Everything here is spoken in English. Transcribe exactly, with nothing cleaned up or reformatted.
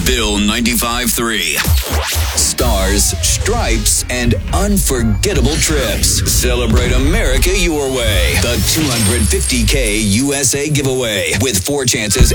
Bill ninety-five three. Stars, stripes, and unforgettable trips. Celebrate America your way. The two hundred fifty K U S A giveaway with four chances